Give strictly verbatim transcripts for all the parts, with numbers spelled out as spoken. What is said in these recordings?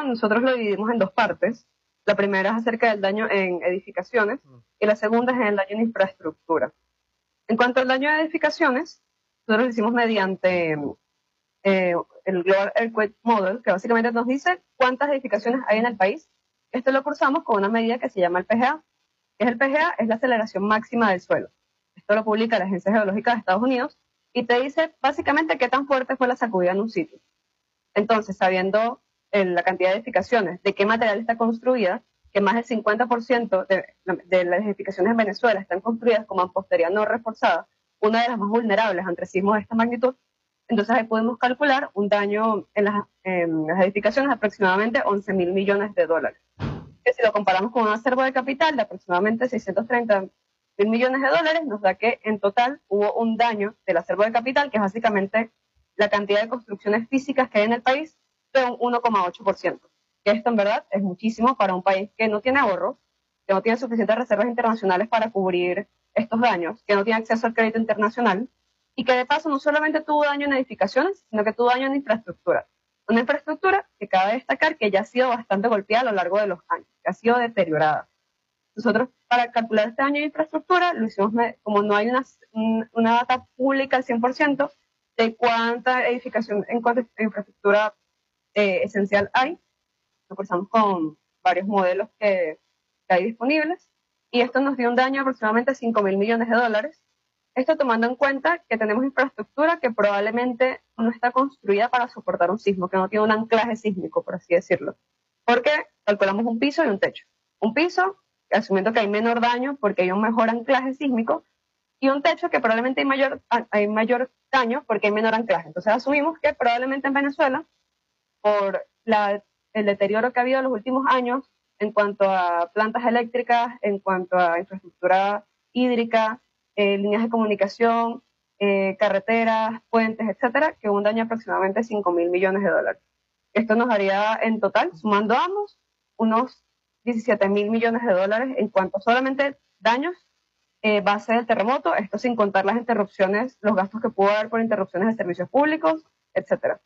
nosotros lo dividimos en dos partes. La primera es acerca del daño en edificaciones y la segunda es en el daño en infraestructura. En cuanto al daño en edificaciones, nosotros lo hicimos mediante eh, el Global Earthquake Model, que básicamente nos dice cuántas edificaciones hay en el país. Esto lo cursamos con una medida que se llama el P G A. ¿Qué es el P G A? Es la aceleración máxima del suelo. Esto lo publica la Agencia Geológica de Estados Unidos y te dice básicamente qué tan fuerte fue la sacudida en un sitio. Entonces, sabiendo eh, la cantidad de edificaciones, de qué material está construida, que más del cincuenta por ciento de, de las edificaciones en Venezuela están construidas con mampostería no reforzada, una de las más vulnerables ante sismos de esta magnitud, entonces ahí podemos calcular un daño en las, en las edificaciones de aproximadamente once mil millones de dólares. Que si lo comparamos con un acervo de capital de aproximadamente seiscientos treinta mil millones de dólares, nos da que en total hubo un daño del acervo de capital, que es básicamente la cantidad de construcciones físicas que hay en el país, de un uno coma ocho por ciento. Que esto en verdad es muchísimo para un país que no tiene ahorros, que no tiene suficientes reservas internacionales para cubrir estos daños, que no tiene acceso al crédito internacional, y que de paso no solamente tuvo daño en edificaciones, sino que tuvo daño en infraestructura. Una infraestructura que cabe destacar que ya ha sido bastante golpeada a lo largo de los años, que ha sido deteriorada. Nosotros, para calcular este daño de infraestructura, lo hicimos, como no hay una, una data pública al cien por ciento de cuánta edificación, en cuánta infraestructura eh, esencial hay, lo cruzamos con varios modelos que, que hay disponibles, y esto nos dio un daño de aproximadamente cinco mil millones de dólares. Esto tomando en cuenta que tenemos infraestructura que probablemente no está construida para soportar un sismo, que no tiene un anclaje sísmico, por así decirlo. Porque calculamos un piso y un techo. Un piso, asumiendo que hay menor daño porque hay un mejor anclaje sísmico, y un techo que probablemente hay mayor, hay mayor daño porque hay menor anclaje. Entonces asumimos que probablemente en Venezuela, por la, el deterioro que ha habido en los últimos años en cuanto a plantas eléctricas, en cuanto a infraestructura hídrica, eh, líneas de comunicación, eh, carreteras, puentes, etcétera, que un daño de aproximadamente cinco mil millones de dólares. Esto nos haría en total, sumando ambos, unos diecisiete mil millones de dólares en cuanto a solamente daños eh, base del terremoto, esto sin contar las interrupciones, los gastos que pudo haber por interrupciones de servicios públicos, etcétera.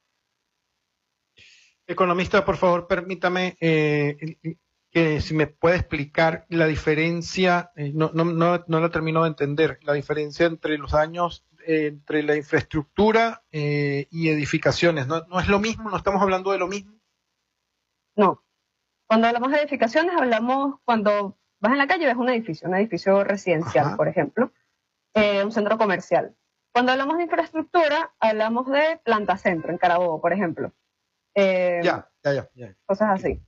Economista, por favor, permítame eh, que si me puede explicar la diferencia, eh, no, no, no, no la termino de entender, la diferencia entre los daños, eh, entre la infraestructura eh, y edificaciones. ¿No, ¿No es lo mismo? ¿No estamos hablando de lo mismo? No. Cuando hablamos de edificaciones, hablamos cuando vas en la calle, ves un edificio, un edificio residencial, Ajá. por ejemplo, eh, un centro comercial. Cuando hablamos de infraestructura, hablamos de planta centro, en Carabobo, por ejemplo. Eh, ya, ya, ya, ya. Cosas así.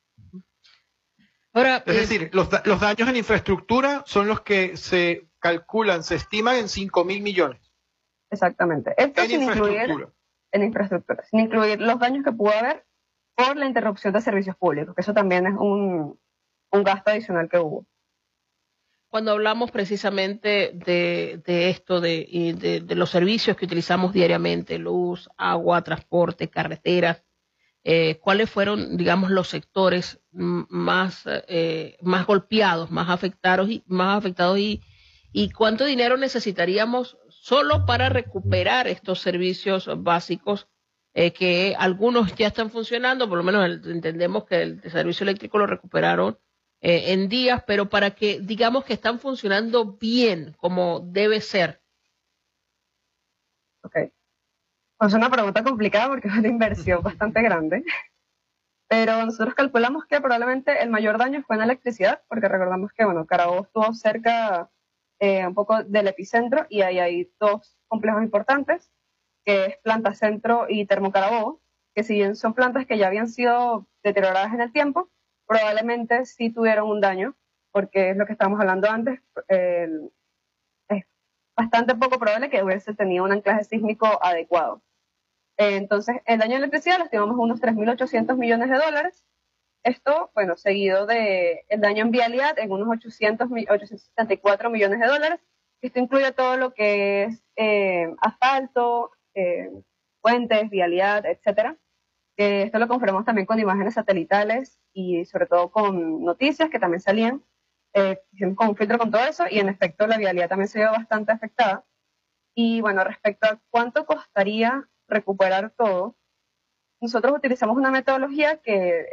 Ahora, es eh, decir, los, los daños en infraestructura son los que se calculan, se estiman en cinco mil millones. Exactamente. Esto en sin infraestructura. Incluir, en infraestructura, sin incluir los daños que pudo haber por la interrupción de servicios públicos, que eso también es un, un gasto adicional que hubo. Cuando hablamos precisamente de, de esto, de, de, de los servicios que utilizamos diariamente, luz, agua, transporte, carreteras, eh, ¿cuáles fueron, digamos, los sectores más, eh, más golpeados, más afectados y, más afectados y, y cuánto dinero necesitaríamos solo para recuperar estos servicios básicos? Eh, que algunos ya están funcionando, por lo menos el, entendemos que el, el servicio eléctrico lo recuperaron eh, en días, pero para que digamos que están funcionando bien, como debe ser. Ok. Pues es una pregunta complicada porque es una inversión bastante grande, pero nosotros calculamos que probablemente el mayor daño fue en electricidad, porque recordamos que, bueno, Carabobo estuvo cerca eh, un poco del epicentro y ahí hay dos complejos importantes, que es Planta Centro y Termocarabobo, que si bien son plantas que ya habían sido deterioradas en el tiempo, probablemente sí tuvieron un daño, porque es lo que estábamos hablando antes, eh, es bastante poco probable que hubiese tenido un anclaje sísmico adecuado. Eh, entonces, el daño de electricidad lo estimamos unos tres mil ochocientos millones de dólares. Esto, bueno, seguido de el daño en vialidad en unos ochocientos, ochocientos setenta y cuatro millones de dólares. Esto incluye todo lo que es eh, asfalto, Eh, puentes, vialidad, etcétera. Eh, esto lo confirmamos también con imágenes satelitales y sobre todo con noticias que también salían. Eh, hicimos con un filtro con todo eso y en efecto la vialidad también se vio bastante afectada. Y bueno, respecto a cuánto costaría recuperar todo, nosotros utilizamos una metodología que